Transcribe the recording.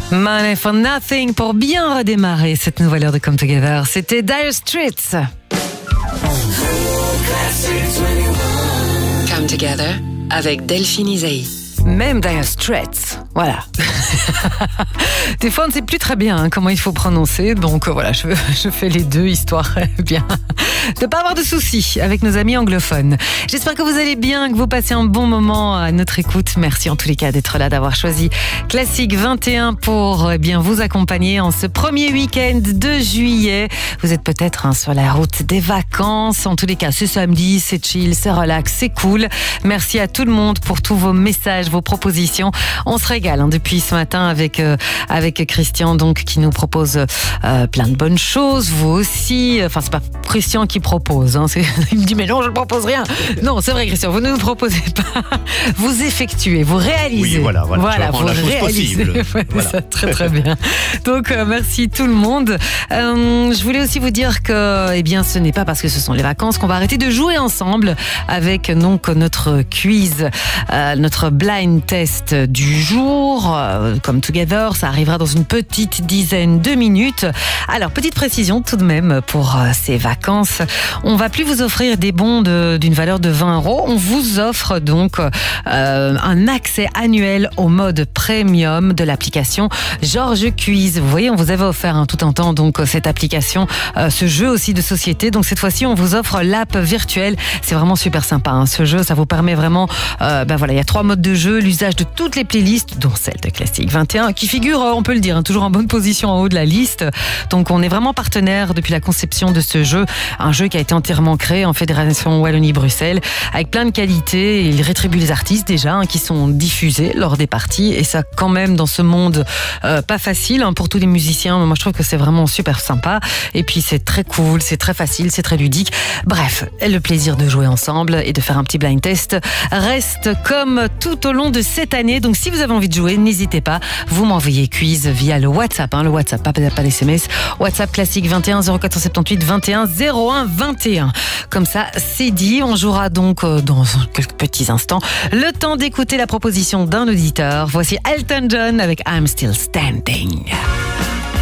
Money for Nothing pour bien redémarrer cette nouvelle heure de Come Together. C'était Dire Straits. Come Together avec Delphine Isaïe. Même Dire Straits, voilà. Des fois, on ne sait plus très bien comment il faut prononcer, donc voilà, je fais les deux, histoire bien de ne pas avoir de soucis avec nos amis anglophones. J'espère que vous allez bien, que vous passez un bon moment à notre écoute. Merci en tous les cas d'être là, d'avoir choisi Classique 21 pour bien vous accompagner en ce premier week-end de juillet. Vous êtes peut-être sur la route des vacances. En tous les cas, c'est samedi, c'est chill, c'est relax, c'est cool. Merci à tout le monde pour tous vos messages, vos propositions. On se régale depuis ce matin avec Christian, donc qui nous propose plein de bonnes choses. Vous aussi, enfin c'est pas Christian qui propose, il me dit mais non, je ne propose rien. Non, c'est vrai Christian, vous ne nous proposez pas, vous effectuez, vous réalisez. Oui, voilà, vous la chose possible. Voilà. Ça, très bien. Donc merci tout le monde. Je voulais aussi vous dire que ce n'est pas parce que ce sont les vacances qu'on va arrêter de jouer ensemble avec donc notre quiz, notre blind test du jour. Come Together, ça arrivera dans une petite dizaine de minutes. Alors, petite précision tout de même pour ces vacances. On va plus vous offrir des bons d'une valeur de 20 €. On vous offre donc un accès annuel au mode premium de l'application Georges Quiz. Vous voyez, on vous avait offert tout un temps donc cette application, ce jeu aussi de société. Donc cette fois-ci, on vous offre l'app virtuelle. C'est vraiment super sympa. Ce jeu, ça vous permet vraiment, il y a 3 modes de jeu, l'usage de toutes les playlists, dont celle de Classique 21, qui figure, on peut le dire, toujours en bonne position en haut de la liste. Donc on est vraiment partenaire depuis la conception de ce jeu, un jeu qui a été entièrement créé en Fédération Wallonie-Bruxelles, avec plein de qualités. Il rétribue les artistes déjà, qui sont diffusés lors des parties, et ça quand même dans ce monde pas facile pour tous les musiciens. Moi je trouve que c'est vraiment super sympa, et puis c'est très cool, c'est très facile, c'est très ludique. Bref, le plaisir de jouer ensemble et de faire un petit blind test reste comme tout au long de cette année. Donc si vous avez envie de jouer, n'hésitez pas, vous m'envoyez quiz via le WhatsApp, le WhatsApp, pas l'SMS, WhatsApp Classique 21 0478 21 01 21. Comme ça, c'est dit. On jouera donc dans quelques petits instants. Le temps d'écouter la proposition d'un auditeur. Voici Elton John avec I'm Still Standing.